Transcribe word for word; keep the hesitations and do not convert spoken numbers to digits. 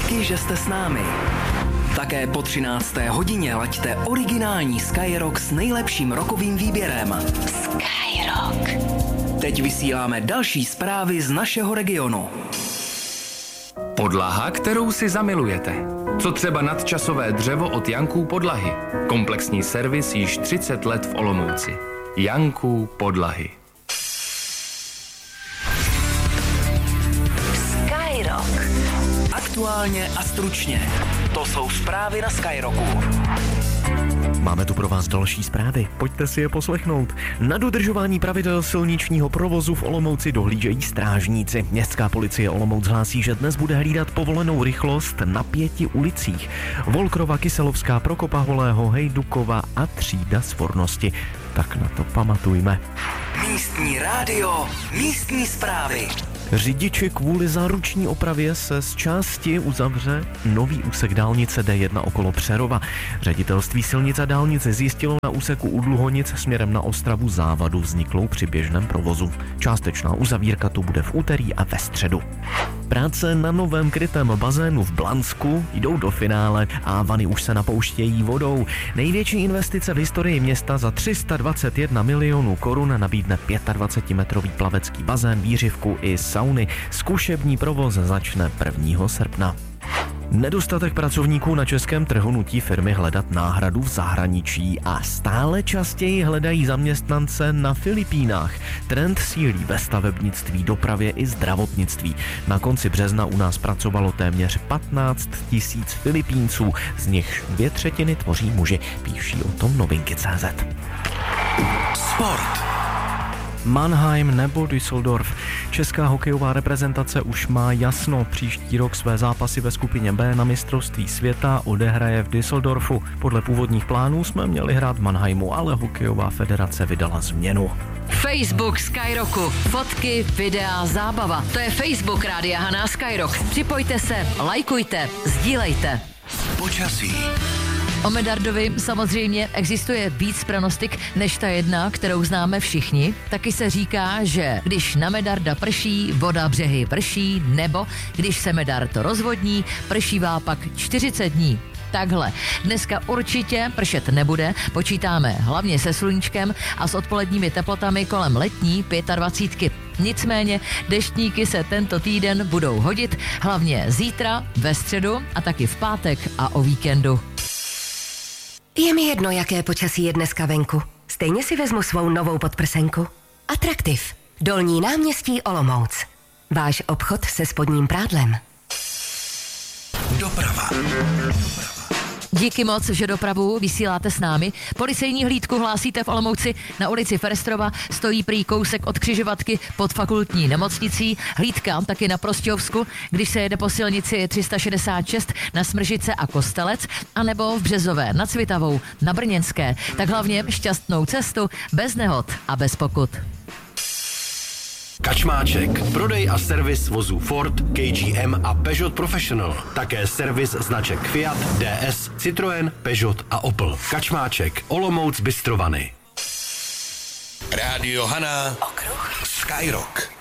Díky, že jste s námi. Také po třinácté hodině laďte originální Skyrock s nejlepším rockovým výběrem. Skyrock. Teď vysíláme další zprávy z našeho regionu. Podlaha, kterou si zamilujete. Co třeba nadčasové dřevo od Janků Podlahy. Komplexní servis již třicet let v Olomouci. Janků Podlahy. Skyrock. Aktuálně a stručně. To jsou zprávy na Skyrocku. Máme tu pro vás další zprávy, pojďte si je poslechnout. Na dodržování pravidel silničního provozu v Olomouci dohlížejí strážníci. Městská policie Olomouc hlásí, že dnes bude hlídat povolenou rychlost na pěti ulicích. Volkrova, Kyselovská, Prokopa Holého, Hejdukova a Třída Svornosti. Tak na to pamatujme. Místní rádio, místní zprávy. Řidiči kvůli záruční opravě se z části uzavře nový úsek dálnice D jedna okolo Přerova. Ředitelství silnic a dálnic zjistilo na úseku u Dluhonic směrem na Ostravu závadu vzniklou při běžném provozu. Částečná uzavírka tu bude v úterý a ve středu. Práce na novém krytém bazénu v Blansku jdou do finále a vany už se napouštějí vodou. Největší investice v historii města za tři sta dvacet jedna milionů korun nabídne dvacetimetrový plavecký bazén, výřivku i sauny. Zkušební provoz začne prvního srpna. Nedostatek pracovníků na českém trhu nutí firmy hledat náhradu v zahraničí a stále častěji hledají zaměstnance na Filipínách. Trend sílí ve stavebnictví, dopravě i zdravotnictví. Na konci března u nás pracovalo téměř patnáct tisíc Filipínců, z nichž dvě třetiny tvoří muži, píší o tom novinky tečka cé zet. Sport. Mannheim nebo Düsseldorf. Česká hokejová reprezentace už má jasno. Příští rok své zápasy ve skupině B na mistrovství světa odehraje v Düsseldorfu. Podle původních plánů jsme měli hrát v Mannheimu, ale hokejová federace vydala změnu. Facebook Skyrocku. Fotky, videa, zábava. To je Facebook Rádia Hana Skyrock. Připojte se, lajkujte, sdílejte. Počasí. O Medardovi samozřejmě existuje víc pranostik než ta jedna, kterou známe všichni. Taky se říká, že když na Medarda prší, voda břehy vrší, nebo když se Medard rozvodní, pršívá pak čtyřicet dní. Takhle. Dneska určitě pršet nebude, počítáme hlavně se sluníčkem a s odpoledními teplotami kolem letní dvacítky pět. Nicméně deštníky se tento týden budou hodit, hlavně zítra, ve středu a taky v pátek a o víkendu. Je mi jedno, jaké počasí je dneska venku. Stejně si vezmu svou novou podprsenku. Atraktiv. Dolní náměstí Olomouc. Váš obchod se spodním prádlem. Doprava. Díky moc, že dopravu vysíláte s námi. Policejní hlídku hlásíte v Olomouci na ulici Ferestrova, stojí prý kousek od křižovatky pod fakultní nemocnicí. Hlídka taky na Prostějovsku, když se jede po silnici tři sta šedesát šest na Smržice a Kostelec, anebo v Březové nad Svitavou na Brněnské. Tak hlavně šťastnou cestu, bez nehod a bez pokut. Kačmáček. Prodej a servis vozů Ford, K G M a Peugeot Professional. Také servis značek Fiat, D S, Citroën, Peugeot a Opel. Kačmáček. Olomouc Bystrovany. Rádio Hana. Okruh. Skyrock.